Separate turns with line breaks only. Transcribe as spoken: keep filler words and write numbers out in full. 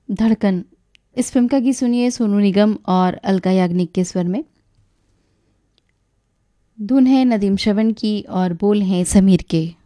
धड़कन, इस फिल्म का गीत सुनिए सोनू निगम और अलका याग्निक के स्वर में। धुन है नदीम श्रवण की और बोल हैं समीर के।